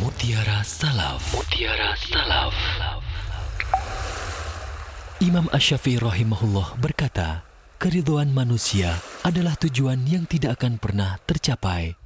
Mutiara Salaf. Mutiara Salaf. Imam Asy-Syafi'i rahimahullah berkata, keridhaan manusia adalah tujuan yang tidak akan pernah tercapai